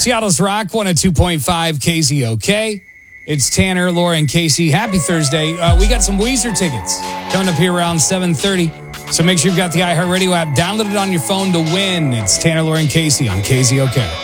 Seattle's Rock 102.5 KZOK. It's Tanner, Laura, and Casey. Happy Thursday. We got some Weezer tickets coming up here around 7:30. So make sure you've got the iHeartRadio app downloaded on your phone to win. It's Tanner, Laura, and Casey on KZOK.